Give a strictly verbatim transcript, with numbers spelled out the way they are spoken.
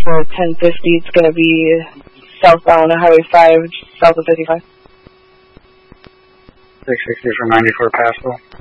for ten fifty. It's going to be southbound on Highway five, south of fifty-five. six sixty for ninety-four Passville.